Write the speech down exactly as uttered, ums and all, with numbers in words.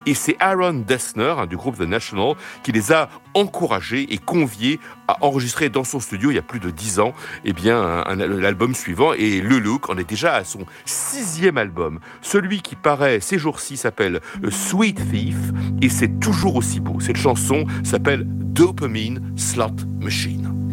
Et c'est Aaron Dessner, hein, du groupe The National, qui les a encouragés et conviés à enregistrer dans son studio il y a plus de dix ans eh bien, un, un, l'album suivant. Et Le Look en est déjà à son sixième album. Celui qui paraît ces jours-ci s'appelle Sweet Thief et c'est toujours aussi beau. Cette chanson s'appelle Dopamine Slot Machine.